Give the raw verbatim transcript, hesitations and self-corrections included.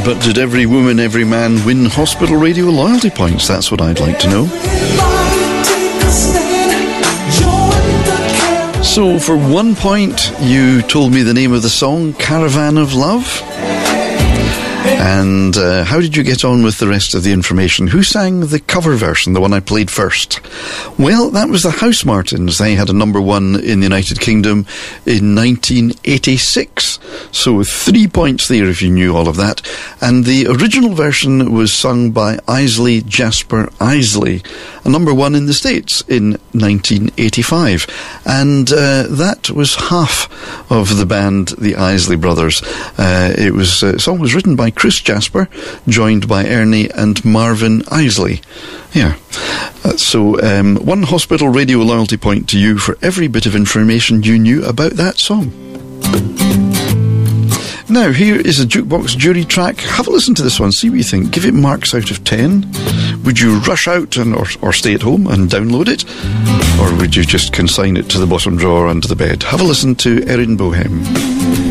But did every woman, every man win hospital radio loyalty points? That's what I'd like to know. So, for one point, you told me the name of the song, Caravan of Love. And uh, how did you get on with the rest of the information? Who sang the cover version, the one I played first? Well, that was the Housemartins. They had a number one in the United Kingdom in nineteen eighty-six. So three points there if you knew all of that. And the original version was sung by Isley Jasper Isley, a number one in the States in nineteen eighty-five. And uh, that was half of the band, the Isley Brothers. Uh, it was, uh, the song was written by Chris Jasper, joined by Ernie and Marvin Isley. Yeah. Uh, so, um, one hospital radio loyalty point to you for every bit of information you knew about that song. Now, here is a Jukebox Jury track. Have a listen to this one, see what you think. Give it marks out of ten. Would you rush out and or, or stay at home and download it? Or would you just consign it to the bottom drawer under the bed? Have a listen to Erin Bohem.